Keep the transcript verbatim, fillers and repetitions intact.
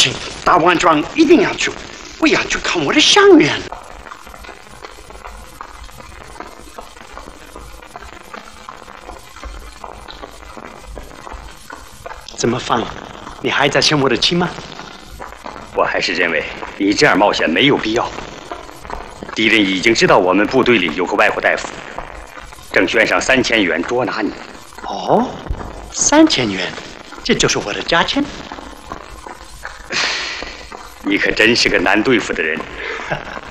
行，大王庄一定要去，我要去看我的香园。怎么放？你还在生我的气吗？ 我还是认为你这样冒险没有必要。敌人已经知道我们部队里有个外国大夫，正悬赏三千元捉拿你。 哦，三千元，这就是我的价钱。 你可真是个难对付的人。